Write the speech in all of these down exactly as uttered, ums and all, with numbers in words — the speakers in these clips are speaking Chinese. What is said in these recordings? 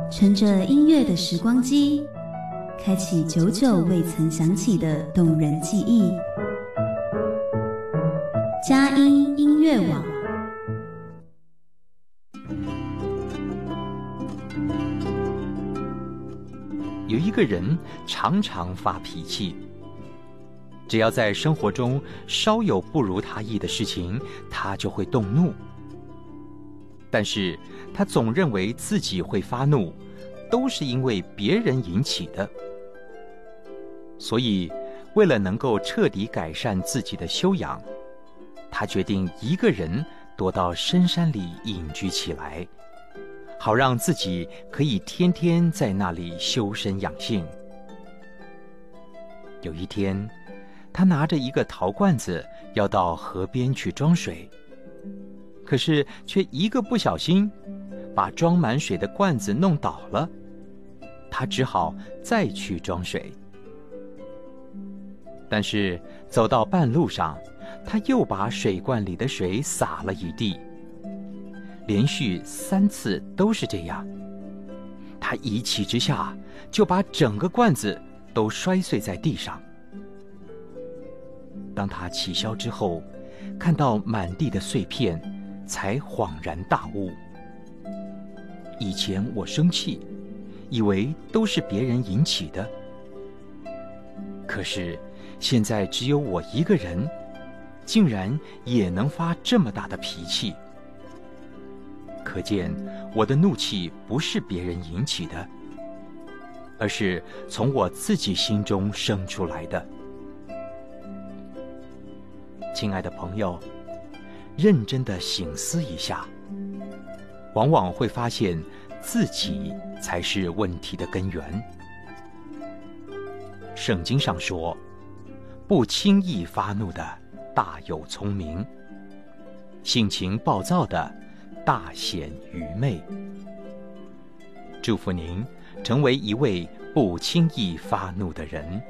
乘着音乐的时光机，开启久久未曾响起的动人记忆。佳音音乐网。 有一个人常常发脾气，只要在生活中稍有不如他意的事情，他就会动怒。但是他总认为自己会发怒，都是因为别人引起的。所以，为了能够彻底改善自己的修养，他决定一个人躲到深山里隐居起来，好让自己可以天天在那里修身养性。有一天，他拿着一个陶罐子要到河边去装水，可是却一个不小心把装满水的罐子弄倒了，他只好再去装水。但是走到半路上，他又把水罐里的水洒了一地，连续三次都是这样。他一气之下就把整个罐子都摔碎在地上。当他起消之后，看到满地的碎片，才恍然大悟。以前我生气，以为都是别人引起的，可是现在只有我一个人，竟然也能发这么大的脾气。可见我的怒气不是别人引起的，而是从我自己心中生出来的。亲爱的朋友，认真地省思一下，往往会发现自己才是问题的根源。圣经上说，不轻易发怒的大有聪明，性情暴躁的大显愚昧。祝福您成为一位不轻易发怒的人。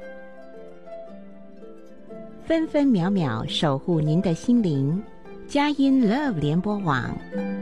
分分秒秒守护您的心灵，佳音 Love 联播网。